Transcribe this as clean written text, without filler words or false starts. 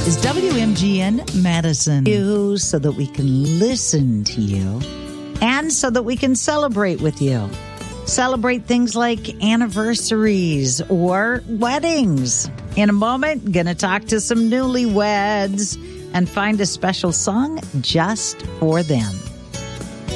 is WMGN Madison. You, so that we can listen to you and so that we can celebrate with you. Celebrate things like anniversaries or weddings. In a moment, going to talk to some newlyweds and find a special song just for them.